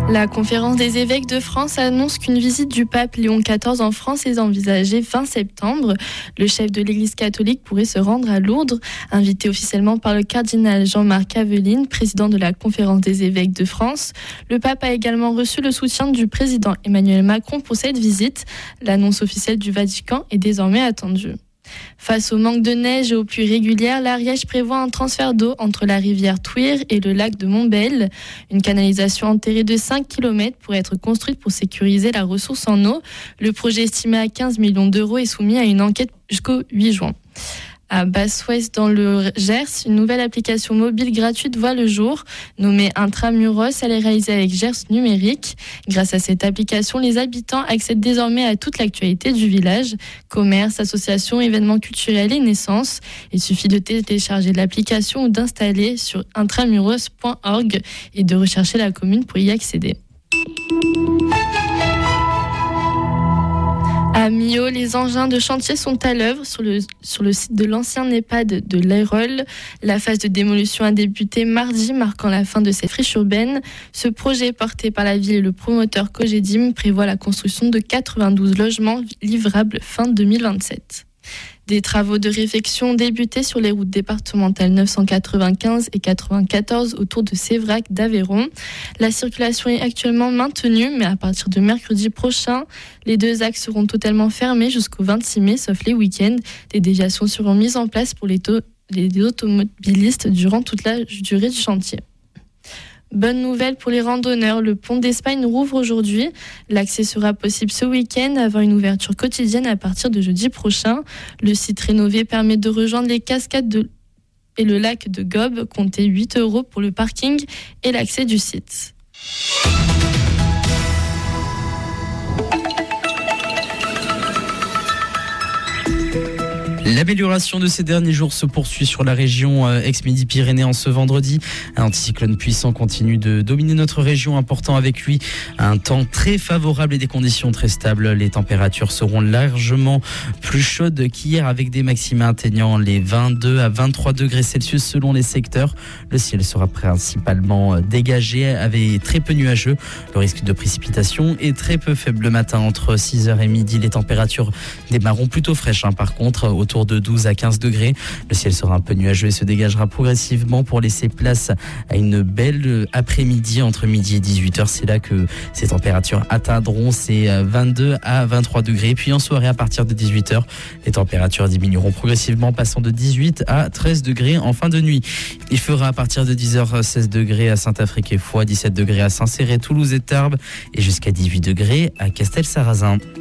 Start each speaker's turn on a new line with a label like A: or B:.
A: La conférence des évêques de France annonce qu'une visite du pape Léon XIV en France est envisagée fin septembre. Le chef de l'Église catholique pourrait se rendre à Lourdes, invité officiellement par le cardinal Jean-Marc Aveline, président de la conférence des évêques de France. Le pape a également reçu le soutien du président Emmanuel Macron pour cette visite. L'annonce officielle du Vatican est désormais attendue. Face au manque de neige et aux pluies régulières, l'Ariège prévoit un transfert d'eau entre la rivière Thouir et le lac de Montbel. Une canalisation enterrée de 5 km pourrait être construite pour sécuriser la ressource en eau. Le projet estimé à 15 millions d'euros est soumis à une enquête jusqu'au 8 juin. À Basse-Ouest, dans le Gers, une nouvelle application mobile gratuite voit le jour. Nommée Intramuros, elle est réalisée avec Gers Numérique. Grâce à cette application, les habitants accèdent désormais à toute l'actualité du village. Commerce, associations, événements culturels et naissances. Il suffit de télécharger l'application ou d'installer sur intramuros.org et de rechercher la commune pour y accéder. À Millau, les engins de chantier sont à l'œuvre sur le site de l'ancien EHPAD de l'Ayrol. La phase de démolition a débuté mardi, marquant la fin de cette friche urbaine. Ce projet, porté par la ville et le promoteur Cogedim, prévoit la construction de 92 logements livrables fin 2027. Des travaux de réfection ont débuté sur les routes départementales 995 et 94 autour de Sévrac d'Aveyron. La circulation est actuellement maintenue, mais à partir de mercredi prochain, les deux axes seront totalement fermés jusqu'au 26 mai, sauf les week-ends. Des déviations seront mises en place pour les automobilistes durant toute la durée du chantier. Bonne nouvelle pour les randonneurs, le pont d'Espagne rouvre aujourd'hui. L'accès sera possible ce week-end avant une ouverture quotidienne à partir de jeudi prochain. Le site rénové permet de rejoindre les cascades et le lac de Gob. Comptez 8 € pour le parking et l'accès du site.
B: L'amélioration de ces derniers jours se poursuit sur la région ex-Midi-Pyrénées en ce vendredi. Un anticyclone puissant continue de dominer notre région, apportant avec lui un temps très favorable et des conditions très stables. Les températures seront largement plus chaudes qu'hier, avec des maxima atteignant les 22 à 23 degrés Celsius selon les secteurs. Le ciel sera principalement dégagé avec très peu nuageux. Le risque de précipitation est très peu faible le matin entre 6h et midi. Les températures démarreront plutôt fraîches par contre, autour de 12 à 15 degrés. Le ciel sera un peu nuageux et se dégagera progressivement pour laisser place à une belle après-midi entre midi et 18h. C'est là que ces températures atteindront ces 22 à 23 degrés. Puis en soirée, à partir de 18h, les températures diminueront progressivement, passant de 18 à 13 degrés en fin de nuit. Il fera à partir de 10h 16 degrés à Saint-Afrique et Foix, 17 degrés à Saint-Céré, Toulouse et Tarbes et jusqu'à 18 degrés à Castelsarrasin.